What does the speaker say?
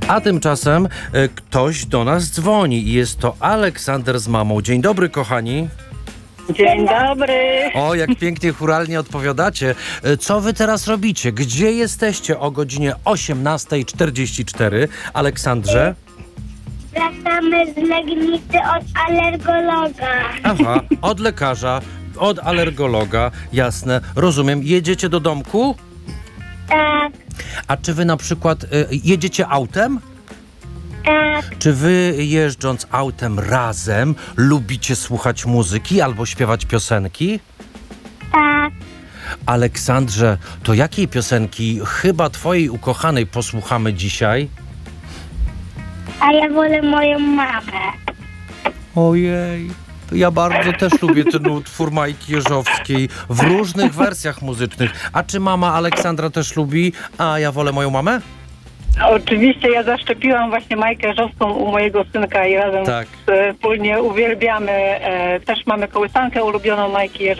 A tymczasem ktoś do nas dzwoni i jest to Aleksander z mamą. Dzień dobry, kochani. Dzień dobry. O, jak pięknie, chóralnie odpowiadacie. Co wy teraz robicie? Gdzie jesteście o godzinie 18:44? Aleksandrze? Wracamy z Legnicy od alergologa. Aha, od lekarza, od alergologa, jasne, rozumiem. Jedziecie do domku? Tak, A czy wy na przykład jedziecie autem? tak, Czy wy jeżdżąc autem razem lubicie słuchać muzyki albo śpiewać piosenki? tak. Aleksandrze, to jakiej piosenki chyba twojej ukochanej posłuchamy dzisiaj? A ja wolę moją mamę. Ojej, ja bardzo też lubię ten utwór Majki Jeżowskiej w różnych wersjach muzycznych. A czy mama Aleksandra też lubi A ja wolę moją mamę? Oczywiście ja zaszczepiłam właśnie Majkę Jeżowską u mojego synka i razem Tak. wspólnie uwielbiamy. Też mamy kołysankę ulubioną Majki Jeżowskiej.